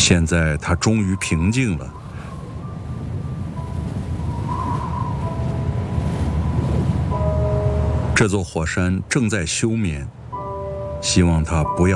现在它终于平静了。这座火山正在休眠，希望它不要